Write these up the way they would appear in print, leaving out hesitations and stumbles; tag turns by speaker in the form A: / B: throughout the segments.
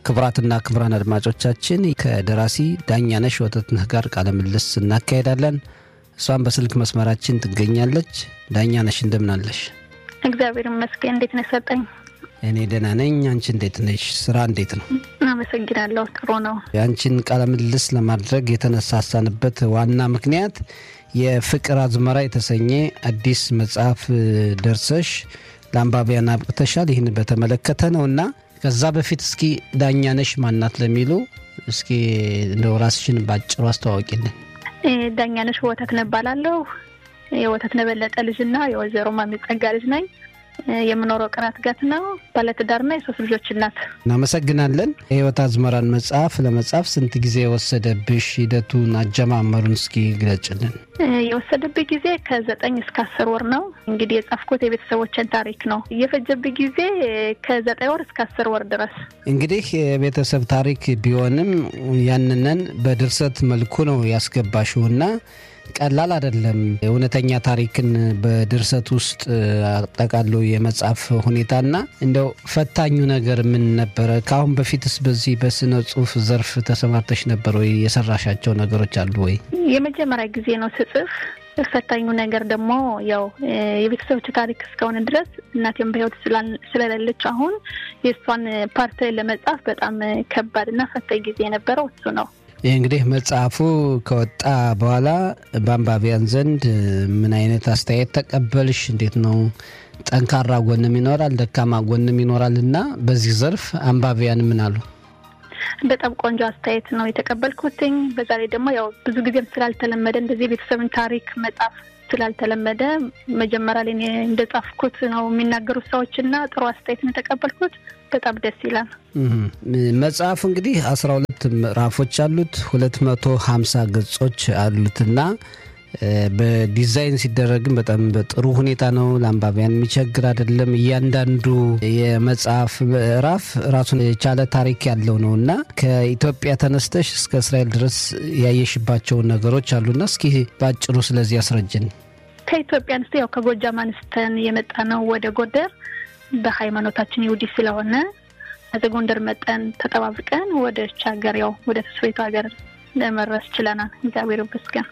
A: ክብራትና ክብራን አድማጮቻችን ከደራሲ ዳኛነሽ ወተትነህ ጋር ቃለ ምልልስ እናካሄዳለን። እሷም በስልክ መስመራችን ትገኛለች። ዳኛነሽ እንደምን አለሽ?
B: እግዚአብሔር ይመስገን። እንዴት ነህ ሰጠኝ?
A: እኔ ደህና ነኝ። አንቺ እንዴት ነሽ? ስራ እንዴት ነው?
B: አመሰግናለሁ። ጥሩ ነው።
A: ያንቺን ቃለ ምልልስ ለማድረግ የተነሳሳንበት ዋና ምክንያት የፍቅር አዝመራ የተሰኘ አዲስ መጽሐፍ ደርሰሽ ለአንባቢያን አብቅተሻል። ይህን በተመለከተ ነውና ከዛ በፊት እስኪ ዳኛነሽ ማናት ለሚሉ እስኪ እንደው ራስሽን ባጭሩ አስተዋውቂልን።
B: ዳኛነሽ ወተትነህ እባላለሁ። የወተትነህ በለጠ ልጅና የወይዘሮ ማሚጸጋ ልጅ ነኝ። የምኖረው ቅራት ጋት ነው። ባለትዳርና የሶስት ልጆች እናት።
A: እናመሰግናለን። የህይወት አዝመራን መጽሐፍ ለመጻፍ ስንት ጊዜ ወሰደብሽ? ሂደቱን አጀማመሩን እስኪ ግለጭልን።
B: የወሰደብኝ ጊዜ ከ9 እስከ 10 ወር ነው። እንግዲህ የጻፍኩት የቤተሰቦችን ታሪክ ነው። የፈጀብኝ ጊዜ ከ9 ወር እስከ 10 ወር ድረስ። እንግዲህ
A: የቤተሰብ ታሪክ ቢሆንም ያንነን በድርሰት መልኩ ነው ያስገባሽውና ቀላል አይደለም። እውነተኛ ታሪክን በድርሰት ውስጥ አጠቃሎ የመጻፍ ሁኔታና እንደው ፈታኙ ነገር ምን ነበር? ካሁን በፊትስ በዚህ በስነ ጽሁፍ ዘርፍ ተሰማርተሽ ነበር ወይ? የሰራሻቸው ነገሮች አሉ ወይ?
B: የመጀመሪያ ጊዜ ነው ስጽፍ። ፈታኙ ነገር ደግሞ ያው የቤተሰቦች ታሪክ እስከሆነ ድረስ እናቴም በህይወት ስለሌለች አሁን የእሷን ፓርት ለመጻፍ በጣም ከባድና ፈታኝ ጊዜ የነበረው እሱ ነው።
A: ይህ እንግዲህ መጽሐፉ ከወጣ በኋላ በአንባቢያን ዘንድ ምን አይነት አስተያየት ተቀበልሽ? እንዴት ነው? ጠንካራ ጎንም ይኖራል፣ ደካማ ጎንም ይኖራል እና በዚህ ዘርፍ አንባቢያን ምን አሉ?
B: በጣም ቆንጆ አስተያየት ነው የተቀበልኩትኝ። በዛ ላይ ደግሞ ያው ብዙ ጊዜም ስላልተለመደ እንደዚህ የቤተሰብን ታሪክ መጻፍ ስላልተለመደ መጀመሪያ ላይ እንደጻፍኩት ነው የሚናገሩት ሰዎችና ጥሩ አስተያየት ነው የተቀበልኩት። በጣም ደስ ይላል።
A: መጽሐፉ እንግዲህ 12 ምዕራፎች አሉት፣ 250 ገጾች አሉትና በዲዛይን ሲደረግም በጣም በጥሩ ሁኔታ ነው። ለአንባቢያን የሚቸግር አይደለም። እያንዳንዱ የመጽሐፍ ምዕራፍ ራሱን የቻለ ታሪክ ያለው ነውና ከኢትዮጵያ ተነስተሽ እስከ እስራኤል ድረስ ያየሽባቸው ነገሮች አሉና እስኪ ባጭሩ ስለዚህ ያስረጅን።
B: ከኢትዮጵያ አንስተ ያው ከጎጃም አንስተን የመጣ ነው ወደ ጎንደር። በሃይማኖታችን ይሁዲ ስለሆነ ከጎንደር መጠን ተጠባብቀን ወደ ቻገር ያው ወደ ተስፋይቱ ሀገር ለመድረስ ችለናል። እግዚአብሔር ይመስገን።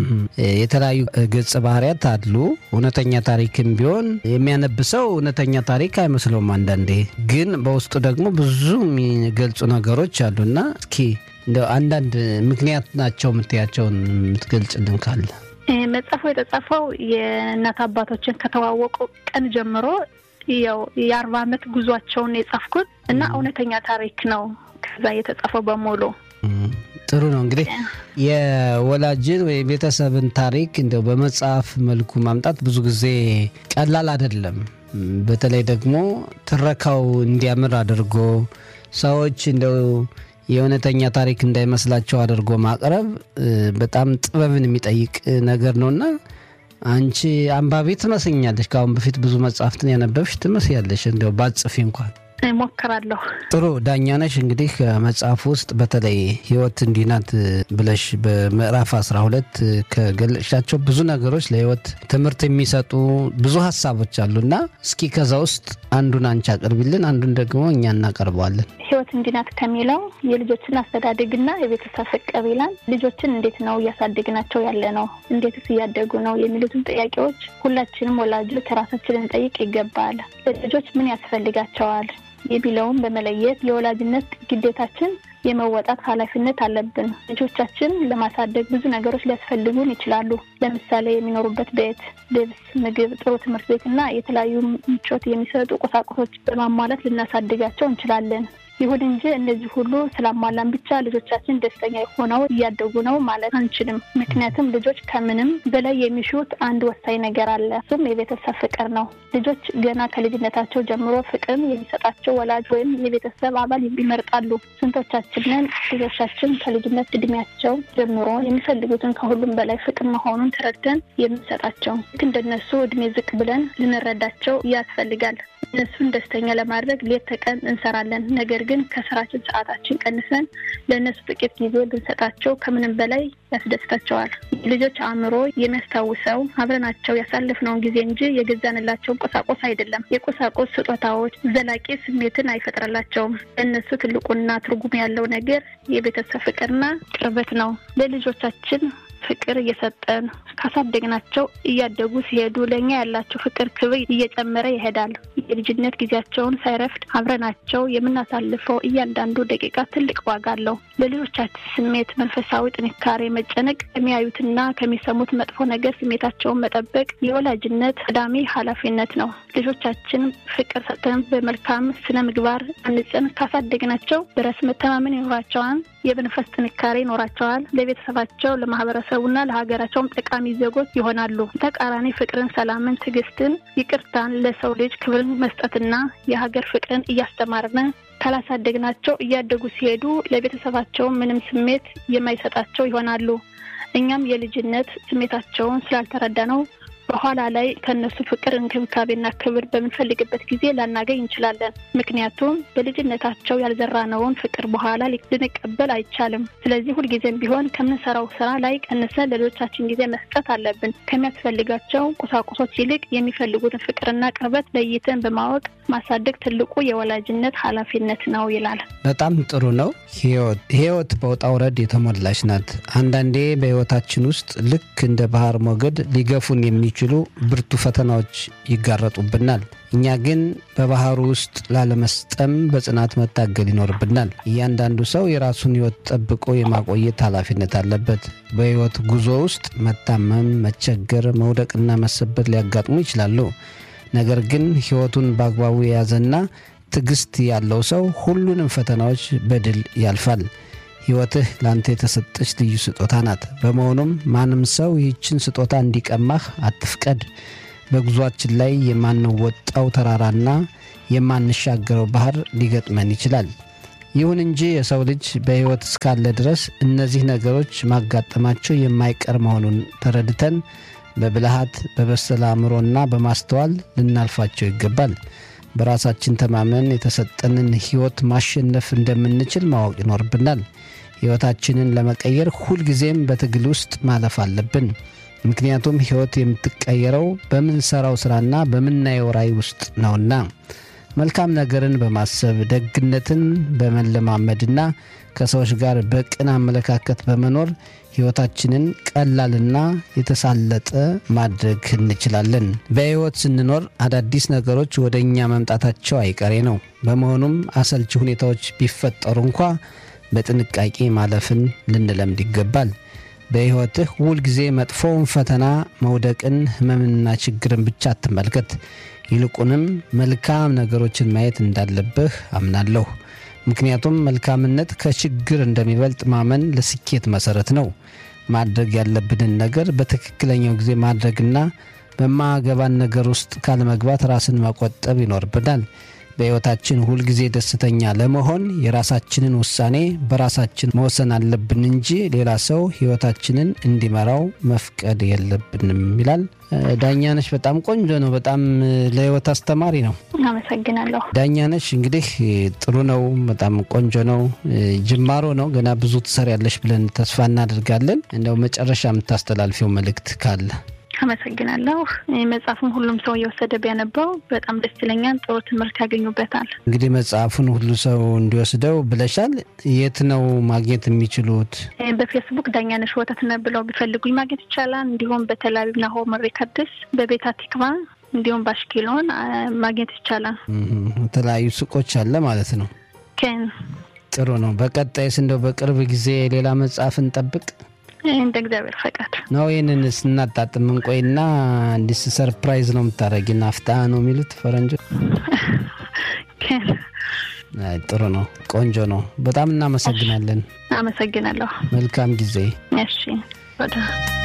A: የተለያዩ ገጽ ባህሪያት አሉ። እውነተኛ ታሪክም ቢሆን የሚያነብሰው እውነተኛ ታሪክ አይመስለውም። አንዳንዴ ግን በውስጡ ደግሞ ብዙ የሚገልጹ ነገሮች አሉና እስኪ እንደው አንዳንድ ምክንያት ናቸው የምትያቸውን የምትገልጽልን ካለ።
B: መጽሐፉ የተጻፈው የእናት አባቶችን ከተዋወቁ ቀን ጀምሮ ያው የ40 ዓመት ጉዟቸውን የጻፍኩት እና እውነተኛ ታሪክ ነው ከዛ የተጻፈው በሙሉ።
A: ጥሩ ነው። እንግዲህ የወላጅን ወይ ቤተሰብን ታሪክ እንደው በመጽሐፍ መልኩ ማምጣት ብዙ ጊዜ ቀላል አይደለም። በተለይ ደግሞ ትረካው እንዲያምር አድርጎ ሰዎች እንደው የእውነተኛ ታሪክ እንዳይመስላቸው አድርጎ ማቅረብ በጣም ጥበብን የሚጠይቅ ነገር ነውና አንቺ አንባቢ ትመስኛለሽ። ካሁን በፊት ብዙ መጽሐፍትን ያነበብሽ ትመስያለሽ። እንደው ባጽፊ እንኳን
B: ሞክራለሁ።
A: ጥሩ ዳኛነሽ፣ እንግዲህ ከመጽሐፍ ውስጥ በተለይ ህይወት እንዲናት ብለሽ በምዕራፍ 12 ከገለሻቸው ብዙ ነገሮች ለህይወት ትምህርት የሚሰጡ ብዙ ሀሳቦች አሉና እስኪ ከዛ ውስጥ አንዱን አንቺ አቅርቢልን፣ አንዱን ደግሞ እኛ እናቀርበዋለን።
B: ህይወት እንዲናት ከሚለው የልጆችን አስተዳደግና የቤተሰብ ፍቅር ይላል። ልጆችን እንዴት ነው እያሳደግናቸው ያለ ነው? እንዴትስ እያደጉ ነው? የሚሉትን ጥያቄዎች ሁላችንም ወላጆች ራሳችንን ጠይቅ ይገባል። ልጆች ምን ያስፈልጋቸዋል የሚለውን በመለየት የወላጅነት ግዴታችን የመወጣት ኃላፊነት አለብን። ልጆቻችን ለማሳደግ ብዙ ነገሮች ሊያስፈልጉን ይችላሉ። ለምሳሌ የሚኖሩበት ቤት፣ ልብስ፣ ምግብ፣ ጥሩ ትምህርት ቤትና የተለያዩ ምቾት የሚሰጡ ቁሳቁሶች በማሟላት ልናሳድጋቸው እንችላለን። ይሁን እንጂ እነዚህ ሁሉ ስላሟላን ብቻ ልጆቻችን ደስተኛ ሆነው እያደጉ ነው ማለት አንችልም። ምክንያቱም ልጆች ከምንም በላይ የሚሹት አንድ ወሳኝ ነገር አለ። እሱም የቤተሰብ ፍቅር ነው። ልጆች ገና ከልጅነታቸው ጀምሮ ፍቅርን የሚሰጣቸው ወላጅ ወይም የቤተሰብ አባል ይመርጣሉ። ስንቶቻችንን ልጆቻችን ከልጅነት እድሜያቸው ጀምሮ የሚፈልጉትን ከሁሉም በላይ ፍቅር መሆኑን ተረድተን የምንሰጣቸው? እንደነሱ እድሜ ዝቅ ብለን ልንረዳቸው ያስፈልጋል። እነሱን ደስተኛ ለማድረግ ሌት ተቀን እንሰራለን። ነገር ግን ከስራችን ሰዓታችን ቀንሰን ለእነሱ ጥቂት ጊዜ ብንሰጣቸው ከምንም በላይ ያስደስታቸዋል። ልጆች አእምሮ የሚያስታውሰው አብረናቸው ያሳለፍነውን ጊዜ እንጂ የገዛንላቸው ቁሳቁስ አይደለም። የቁሳቁስ ስጦታዎች ዘላቂ ስሜትን አይፈጥርላቸውም። ለእነሱ ትልቁና ትርጉም ያለው ነገር የቤተሰብ ፍቅርና ቅርበት ነው። ለልጆቻችን ፍቅር እየሰጠን ካሳደግናቸው እያደጉ ሲሄዱ ለኛ ያላቸው ፍቅር ክብር እየጨመረ ይሄዳል። የልጅነት ጊዜያቸውን ሳይረፍድ አብረናቸው የምናሳልፈው እያንዳንዱ ደቂቃ ትልቅ ዋጋ አለው። ለልጆቻችን ስሜት፣ መንፈሳዊ ጥንካሬ መጨነቅ፣ ከሚያዩትና ከሚሰሙት መጥፎ ነገር ስሜታቸውን መጠበቅ የወላጅነት ቀዳሚ ኃላፊነት ነው። ልጆቻችን ፍቅር ሰጥተን በመልካም ስነ ምግባር አንጸን ካሳደግናቸው በራስ መተማመን ይኖራቸዋል። የመንፈስ ጥንካሬ ይኖራቸዋል። ለቤተሰባቸው፣ ለማህበረሰቡና ለሀገራቸውም ጠቃሚ ዜጎች ይሆናሉ። ተቃራኒ ፍቅርን፣ ሰላምን፣ ትዕግስትን፣ ይቅርታን፣ ለሰው ልጅ ክብርን መስጠትና የሀገር ፍቅርን እያስተማርን ካላሳደግናቸው እያደጉ ሲሄዱ ለቤተሰባቸው ምንም ስሜት የማይሰጣቸው ይሆናሉ። እኛም የልጅነት ስሜታቸውን ስላልተረዳነው በኋላ ላይ ከነሱ ፍቅር፣ እንክብካቤና ክብር በምንፈልግበት ጊዜ ላናገኝ እንችላለን። ምክንያቱም በልጅነታቸው ያልዘራነውን ፍቅር በኋላ ልንቀበል አይቻልም። ስለዚህ ሁልጊዜም ቢሆን ከምንሰራው ስራ ላይ ቀንሰን ለልጆቻችን ጊዜ መስጠት አለብን። ከሚያስፈልጋቸው ቁሳቁሶች ይልቅ የሚፈልጉትን ፍቅርና ቅርበት ለይተን በማወቅ ማሳደግ ትልቁ የወላጅነት ኃላፊነት ነው ይላል።
A: በጣም ጥሩ ነው። ህይወት በውጣ ውረድ የተሞላች ናት። አንዳንዴ በህይወታችን ውስጥ ልክ እንደ ባህር ሞገድ ሊገፉን የሚችሉ ብርቱ ፈተናዎች ይጋረጡብናል። እኛ ግን በባህሩ ውስጥ ላለመስጠም በጽናት መታገል ይኖርብናል። እያንዳንዱ ሰው የራሱን ህይወት ጠብቆ የማቆየት ኃላፊነት አለበት። በህይወት ጉዞ ውስጥ መታመም፣ መቸገር፣ መውደቅና መሰበር ሊያጋጥሙ ይችላሉ። ነገር ግን ህይወቱን በአግባቡ የያዘና ትዕግስት ያለው ሰው ሁሉንም ፈተናዎች በድል ያልፋል። ህይወትህ ላንተ የተሰጠች ልዩ ስጦታ ናት። በመሆኑም ማንም ሰው ይህችን ስጦታ እንዲቀማህ አትፍቀድ። በጉዟችን ላይ የማንወጣው ተራራና የማንሻገረው ባህር ሊገጥመን ይችላል። ይሁን እንጂ የሰው ልጅ በህይወት እስካለ ድረስ እነዚህ ነገሮች ማጋጠማቸው የማይቀር መሆኑን ተረድተን በብልሃት፣ በበሰለ አእምሮና በማስተዋል ልናልፋቸው ይገባል። በራሳችን ተማመን የተሰጠንን ህይወት ማሸነፍ እንደምንችል ማወቅ ይኖርብናል። ህይወታችንን ለመቀየር ሁልጊዜም በትግል ውስጥ ማለፍ አለብን። ምክንያቱም ህይወት የምትቀየረው በምንሰራው ስራና በምናየው ራዕይ ውስጥ ነውና። መልካም ነገርን በማሰብ ደግነትን በመለማመድና ከሰዎች ጋር በቅን አመለካከት በመኖር ህይወታችንን ቀላልና የተሳለጠ ማድረግ እንችላለን። በህይወት ስንኖር አዳዲስ ነገሮች ወደኛ መምጣታቸው አይቀሬ ነው። በመሆኑም አሰልቺ ሁኔታዎች ቢፈጠሩ እንኳ በጥንቃቄ ማለፍን ልንለምድ ይገባል። በህይወትህ ሁልጊዜ መጥፎውን ፈተና፣ መውደቅን፣ ህመምንና ችግርን ብቻ አትመልከት። ይልቁንም መልካም ነገሮችን ማየት እንዳለብህ አምናለሁ። ምክንያቱም መልካምነት ከችግር እንደሚበልጥ ማመን ለስኬት መሰረት ነው። ማድረግ ያለብንን ነገር በትክክለኛው ጊዜ ማድረግና በማያገባን ነገር ውስጥ ካለመግባት ራስን መቆጠብ ይኖርብናል። በህይወታችን ሁልጊዜ ደስተኛ ለመሆን የራሳችንን ውሳኔ በራሳችን መወሰን አለብን እንጂ ሌላ ሰው ህይወታችንን እንዲመራው መፍቀድ የለብንም ይላል። ዳኛነሽ በጣም ቆንጆ ነው። በጣም ለህይወት አስተማሪ ነው።
B: አመሰግናለሁ።
A: ዳኛነሽ እንግዲህ ጥሩ ነው። በጣም ቆንጆ ነው። ጅማሮ ነው። ገና ብዙ ትሰሪያለሽ ብለን ተስፋ እናደርጋለን። እንደው መጨረሻ የምታስተላልፊው መልእክት ካለ?
B: አመሰግናለሁ። መጽሐፉን ሁሉም ሰው እየወሰደ ቢያነበው በጣም ደስ ይለኛል። ጥሩ ትምህርት ያገኙበታል። እንግዲህ መጽሐፉን ሁሉ ሰው እንዲወስደው ብለሻል። የት ነው ማግኘት የሚችሉት? በፌስቡክ ዳኛነሽ ወተት ነው ብለው ቢፈልጉኝ ማግኘት ይቻላል። እንዲሁም በቴልአቪቭ ናሆም ሪከርድስ፣ በቤት አቲክቫ እንዲሁም በአሽኬሎን ማግኘት ይቻላል። የተለያዩ ሱቆች አለ ማለት ነው። ጥሩ ነው። በቀጣይስ እንደው በቅርብ ጊዜ ሌላ መጽሐፍ እንጠብቅ? እንደ እግዚአብሔር ፈቃድ ነው። ይሄንን ስናጣጥም እንቆይና እንዲስ ሰርፕራይዝ ነው የምታረጊና አፍታ ነው የሚሉት ፈረንጆች። ጥሩ ነው። ቆንጆ ነው። በጣም እናመሰግናለን። አመሰግናለሁ። መልካም ጊዜ። እሺ።